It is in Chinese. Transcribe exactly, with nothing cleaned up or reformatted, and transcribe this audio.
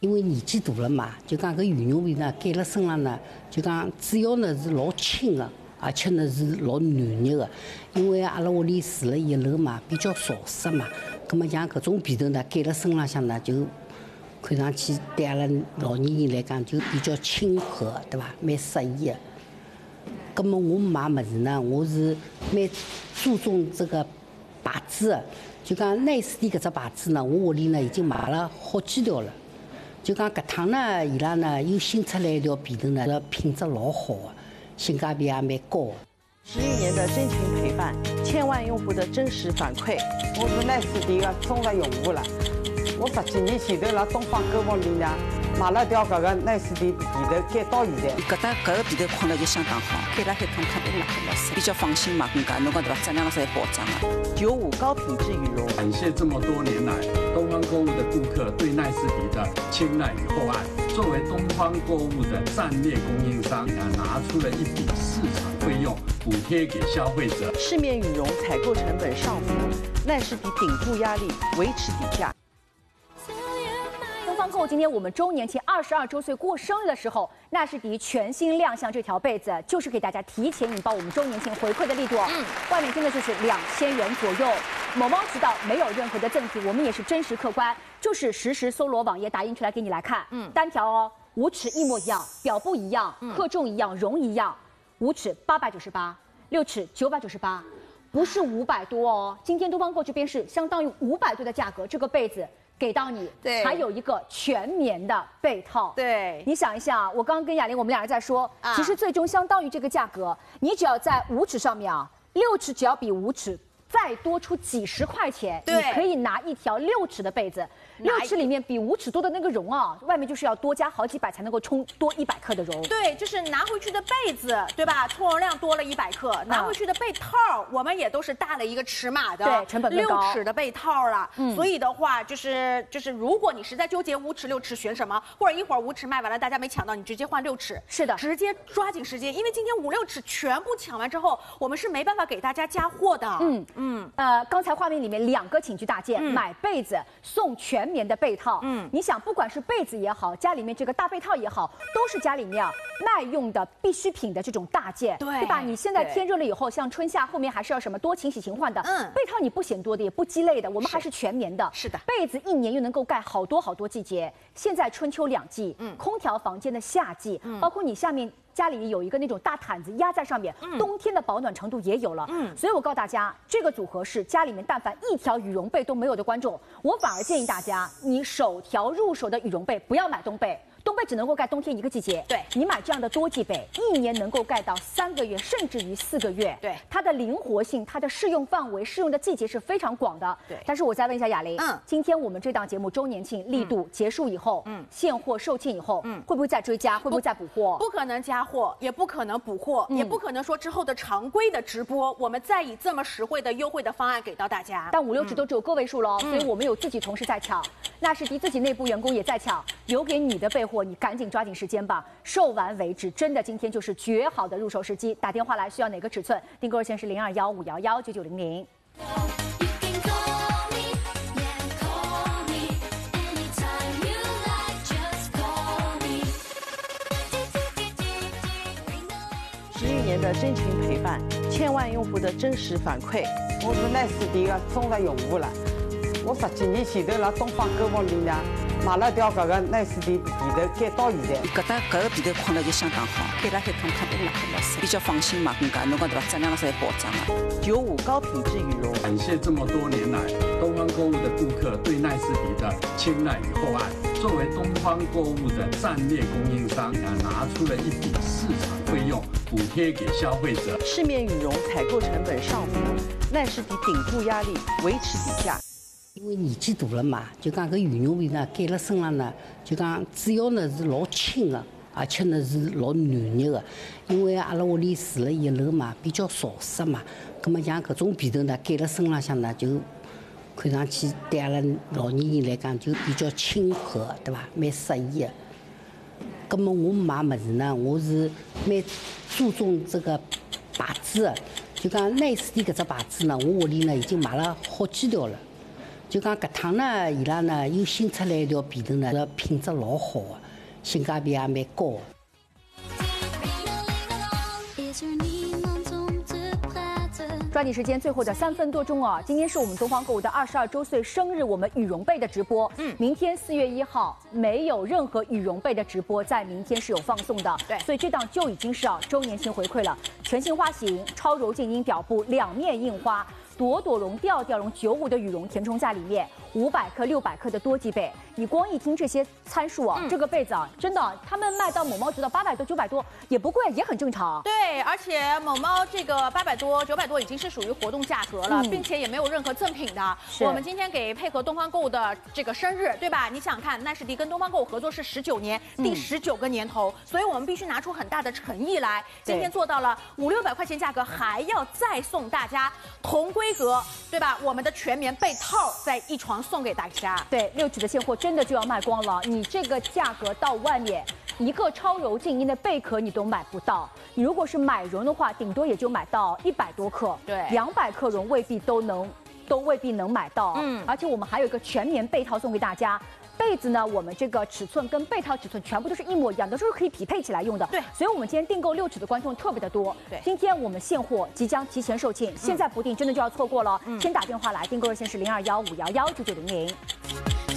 因为年纪大了嘛，就讲搿羽绒被呢盖辣身上呢，就讲主要呢是老轻的，而且呢是老暖热的。因为阿拉屋里住了一楼嘛，比较潮湿嘛，葛么像搿种被头呢盖辣身浪向呢，就看上去对阿拉老年人来讲就比较亲和，对伐？蛮适宜的。葛么我买物事呢，我是蛮注重这个牌子的，就讲耐斯迪搿只牌子呢，我屋里呢已经买了好几条了。就讲搿趟呢，伊拉呢又新出来一条被头呢，这品质老好的，性价比也蛮高的。 十余年的真情陪伴，千万用户的真实反馈。 我是耐斯迪的忠实用户了。我十几年前头辣东方购物里呢买了条搿个耐斯迪被头盖到现在。 搿搭搿个被头困了就相当好，盖了海趟趟都拉开了比较放心嘛，更加侬讲对伐？质量是有保障的。 九五高品质羽绒。 感谢这么多年来东方购物的顾客对耐斯迪的青睐与厚爱。作为东方购物的战略供应商，啊，拿出了一笔市场费用补贴给消费者。 市面羽绒采购成本上浮，耐斯迪顶住压力，维持底价。 东方购今天我们周年庆二十二周岁过生日的时候，耐斯迪全新亮相这条被子，就是给大家提前引爆我们周年庆回馈的力度。嗯，外面真的就是两千元左右。某猫知道没有任何的赠品，我们也是真实客观，就是实时搜罗网页打印出来给你来看。嗯，单条哦，五尺一模一样，表布一样，克重一样，绒一样。五尺八百九十八，六尺九百九十八，不是五百多哦。今天东方购这边是相当于五百多的价格，这个被子给到你， 对， 还有一个全棉的被套。 对， 你想一下，我刚刚跟雅玲我们俩人在说，啊、其实最终相当于这个价格，你只要在五尺上面啊，六尺只要比五尺再多出几十块钱，你可以拿一条六尺的被子。六尺里面比五尺多的那个绒啊，外面就是要多加好几百才能够充多一百克的绒。 对，就是拿回去的被子，对吧？充绒量多了一百克，拿回去的被套，我们也都是大了一个尺码的， 对，成本更高， 六尺的被套了。嗯，所以的话，就是就是，如果你实在纠结五尺六尺选什么，或者一会儿五尺卖完了，大家没抢到，你直接换六尺。 是的， 直接抓紧时间，因为今天五六尺全部抢完之后，我们是没办法给大家加货的。嗯嗯，呃，刚才画面里面两个请居大件，嗯、买被子送全棉的被套。嗯，你想，不管是被子也好，家里面这个大被套也好，都是家里面耐用的必需品的这种大件， 对， 对吧？你现在天热了以后，像春夏后面还是要什么多勤洗勤换的，嗯，被套你不嫌多的，也不鸡肋的，我们还是全棉的， 是的， 被子一年又能够盖好多好多季节。现在春秋两季，嗯，空调房间的夏季，嗯，包括你下面家里有一个那种大毯子压在上面，嗯、冬天的保暖程度也有了。嗯，所以我告诉大家，这个组合是家里面但凡一条羽绒被都没有的观众，我反而建议大家，你首条入手的羽绒被不要买冬被。冬被只能够盖冬天一个季节， 对， 你买这样的多季被，一年能够盖到三个月，甚至于四个月。 对， 它的灵活性、它的适用范围、适用的季节是非常广的。 对， 但是我再问一下雅玲， 嗯， 今天我们这档节目周年庆力度结束以后，嗯，现货售罄以后，嗯，会不会再追加？会不会再补货？ 不可能加货，也不可能补货，嗯、也不可能说之后的常规的直播，我们再以这么实惠的优惠的方案给到大家。 但五六尺都只有个位数喽， 嗯、 所以我们有自己同事在抢，纳士迪自己内部员工也在抢，留给你的备货，你赶紧抓紧时间吧，售完为止。真的，今天就是绝好的入手时机。打电话来需要哪个尺寸？订购热线是零二幺五幺幺九九零零。 十余年的真情陪伴，千万用户的真实反馈。 我是耐斯迪的忠实用户了。我十几年前头辣东方购物里呢买了条搿个耐斯迪被头盖到现在。 搿搭搿个被头困了就相当好，盖了海趟趟都拉开了比较放心嘛，更加侬讲对伐？质量是有保障的。 九五高品质羽绒。 感谢这么多年来东方购物的顾客对耐斯迪的青睐与厚爱。作为东方购物的战略供应商，啊，拿出了一笔市场费用补贴给消费者。 市面羽绒采购成本上浮，耐斯迪顶住压力，维持底价。 因为年纪大了嘛，就讲搿羽绒被呢盖辣身上呢，就讲主要呢是老轻的，而且呢是老暖热的。因为阿拉屋里住了一楼嘛，比较潮湿嘛，葛么像搿种被头呢盖辣身浪向呢，就看上去对阿拉老年人来讲就比较亲和，对伐？蛮适宜的。葛么我买物事呢，我是蛮注重这个牌子的，就讲耐斯迪搿只牌子呢，我屋里呢已经买了好几条了。 就讲搿趟呢，伊拉呢又新出来一条被头呢，品质老好的，性价比也蛮高的。 抓紧时间，最后的三分多钟啊！今天是我们东方购物的二十二周岁生日，我们羽绒被的直播。嗯，明天四月一号没有任何羽绒被的直播，在明天是有放送的。 对， 所以这档就已经是啊周年庆回馈了。全新花型超柔静音表布，两面印花，朵朵绒、调调绒、九五的羽绒填充在里面，五百克、六百克的多机被。你光一听这些参数啊，嗯、这个被子啊，真的，他们卖到某猫直到八百多、九百多，也不贵，也很正常。 对，而且某猫这个八百多、九百多已经是属于活动价格了，嗯、并且也没有任何赠品的。我们今天给配合东方购物的这个生日，对吧？你想看，奈士迪跟东方购物合作是十九年，第十九个年头，嗯、所以我们必须拿出很大的诚意来。今天做到了五六百块钱价格，还要再送大家同规格，对吧？我们的全棉被套在一床送给大家。 对，六指的现货真的就要卖光了，你这个价格到外面。 一个超柔静音的贝壳你都买不到，你如果是买绒的话，顶多也就买到一百多克， 对， 两百克绒未必都能，都未必能买到。嗯，而且我们还有一个全棉被套送给大家。 被子呢，我们这个尺寸跟被套尺寸全部都是一模一样的，都是可以匹配起来用的。 对， 所以我们今天订购六尺的观众特别的多。 对， 今天我们现货即将提前售罄，嗯、现在不订真的就要错过了。嗯、先打电话来，订购热线是零二幺五幺幺九九零零。